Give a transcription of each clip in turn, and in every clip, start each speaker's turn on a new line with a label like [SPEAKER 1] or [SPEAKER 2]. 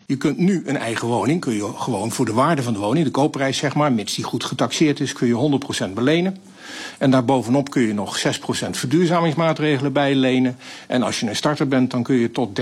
[SPEAKER 1] Je kunt nu een eigen woning, kun je gewoon voor de waarde van de woning, de koopprijs zeg maar, mits die goed getaxeerd is, kun je 100% belenen. En daarbovenop kun je nog 6% verduurzamingsmaatregelen bijlenen. En als je een starter bent, dan kun je tot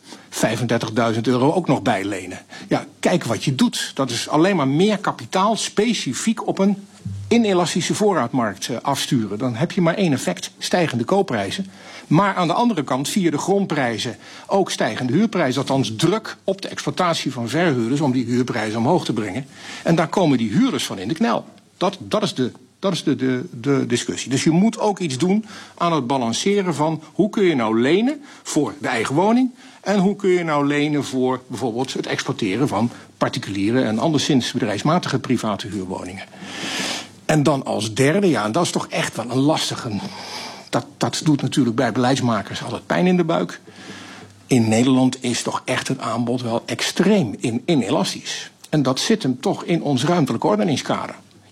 [SPEAKER 1] 35.000 euro ook nog bijlenen. Ja, kijk wat je doet. Dat is alleen maar meer kapitaal specifiek op een inelastische voorraadmarkt afsturen. Dan heb je maar één effect, stijgende koopprijzen. Maar aan de andere kant, via de grondprijzen, ook stijgende huurprijzen. Althans druk op de exploitatie van verhuurders om die huurprijzen omhoog te brengen. En daar komen die huurders van in de knel. Dat is de discussie. Dus je moet ook iets doen aan het balanceren van hoe kun je nou lenen voor de eigen woning en hoe kun je nou lenen voor bijvoorbeeld het exploiteren van particuliere en anderszins bedrijfsmatige private huurwoningen. En dan als derde, ja, en dat is toch echt wel een lastige. Dat doet natuurlijk bij beleidsmakers altijd pijn in de buik. In Nederland is toch echt het aanbod wel extreem inelastisch. En dat zit hem toch in ons ruimtelijke ordeningskader.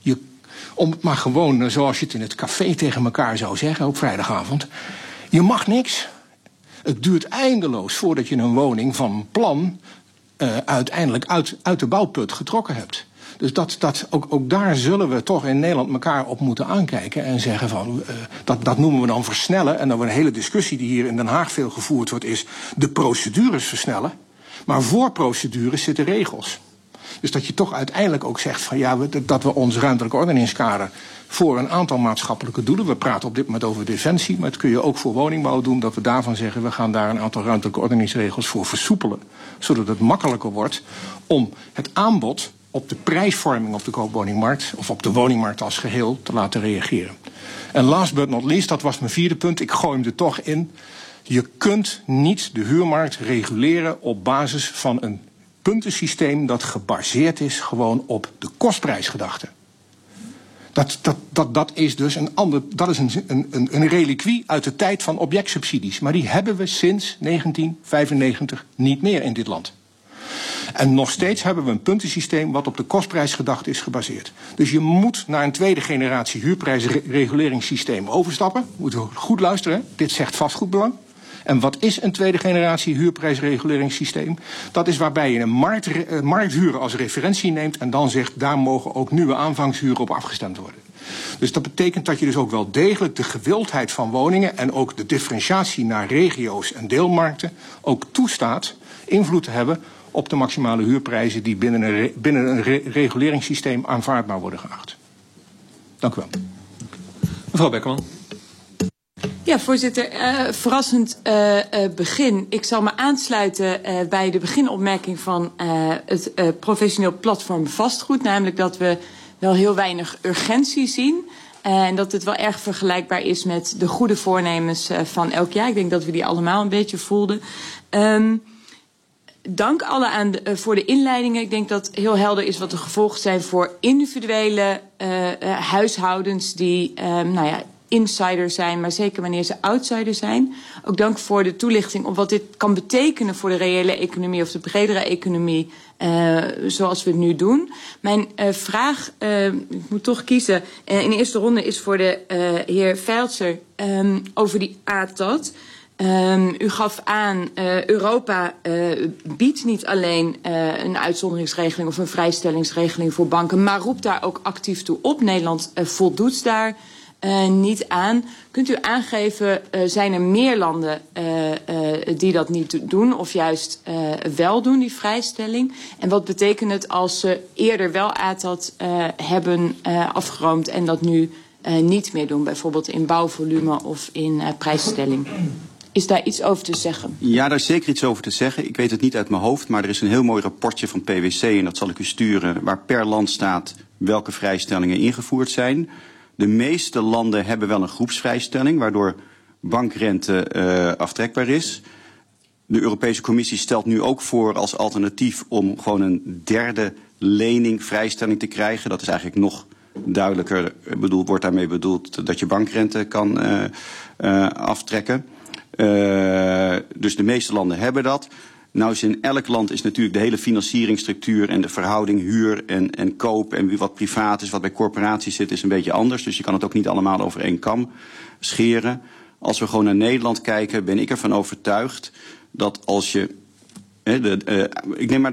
[SPEAKER 1] Om het maar gewoon, zoals je het in het café tegen elkaar zou zeggen op vrijdagavond. Je mag niks. Het duurt eindeloos voordat je een woning van plan uiteindelijk uit de bouwput getrokken hebt. Dus ook daar zullen we toch in Nederland elkaar op moeten aankijken en zeggen van, dat noemen we dan versnellen. En dan een hele discussie die hier in Den Haag veel gevoerd wordt is de procedures versnellen. Maar voor procedures zitten regels. Dus dat je toch uiteindelijk ook zegt van ja, dat we ons ruimtelijke ordeningskader voor een aantal maatschappelijke doelen. We praten op dit moment over defensie, maar het kun je ook voor woningbouw doen. Dat we daarvan zeggen, we gaan daar een aantal ruimtelijke ordeningsregels voor versoepelen. Zodat het makkelijker wordt om het aanbod op de prijsvorming op de koopwoningmarkt of op de woningmarkt als geheel te laten reageren. En last but not least, dat was mijn vierde punt, ik gooi hem er toch in. Je kunt niet de huurmarkt reguleren op basis van een puntensysteem dat gebaseerd is gewoon op de kostprijsgedachte. Dat is dus een reliquie uit de tijd van objectsubsidies. Maar die hebben we sinds 1995 niet meer in dit land. En nog steeds hebben we een puntensysteem wat op de kostprijsgedachte is gebaseerd. Dus je moet naar een tweede generatie huurprijsreguleringssysteem overstappen. Moet u goed luisteren, hè? Dit zegt vastgoedbelang. En wat is een tweede generatie huurprijsreguleringssysteem? Dat is waarbij je een markthuur als referentie neemt en dan zegt, daar mogen ook nieuwe aanvangshuren op afgestemd worden. Dus dat betekent dat je dus ook wel degelijk de gewildheid van woningen en ook de differentiatie naar regio's en deelmarkten ook toestaat invloed te hebben op de maximale huurprijzen die binnen een reguleringssysteem aanvaardbaar worden geacht. Dank u wel.
[SPEAKER 2] Mevrouw Bekkerman.
[SPEAKER 3] Ja, voorzitter. Verrassend begin. Ik zal me aansluiten bij de beginopmerking van het professioneel platform vastgoed. Namelijk dat we wel heel weinig urgentie zien. En dat het wel erg vergelijkbaar is met de goede voornemens van elk jaar. Ik denk dat we die allemaal een beetje voelden. Dank alle voor de inleidingen. Ik denk dat heel helder is wat de gevolgen zijn voor individuele huishoudens die insider zijn, maar zeker wanneer ze outsider zijn. Ook dank voor de toelichting op wat dit kan betekenen voor de reële economie of de bredere economie, zoals we het nu doen. Mijn vraag, ik moet toch kiezen, in de eerste ronde is voor de heer Veldser over die ATAD. U gaf aan, Europa biedt niet alleen een uitzonderingsregeling of een vrijstellingsregeling voor banken, maar roept daar ook actief toe op. Nederland voldoet daar niet aan. Kunt u aangeven, zijn er meer landen die dat niet doen of juist wel doen, die vrijstelling? En wat betekent het als ze eerder wel ATAD hebben afgeroomd en dat nu niet meer doen, bijvoorbeeld in bouwvolume of in prijsstelling? Is daar iets over te zeggen?
[SPEAKER 4] Ja, daar is zeker iets over te zeggen. Ik weet het niet uit mijn hoofd, maar er is een heel mooi rapportje van PwC, en dat zal ik u sturen, waar per land staat welke vrijstellingen ingevoerd zijn. De meeste landen hebben wel een groepsvrijstelling, waardoor bankrente aftrekbaar is. De Europese Commissie stelt nu ook voor als alternatief om gewoon een derde lening, vrijstelling te krijgen. Dat is eigenlijk nog duidelijker, wordt daarmee bedoeld dat je bankrente kan aftrekken. Dus de meeste landen hebben dat. Nou is in elk land is natuurlijk de hele financieringsstructuur en de verhouding huur en koop en wat privaat is, wat bij corporaties zit, is een beetje anders. Dus je kan het ook niet allemaal over één kam scheren. Als we gewoon naar Nederland kijken, ben ik ervan overtuigd dat als je... ik neem maar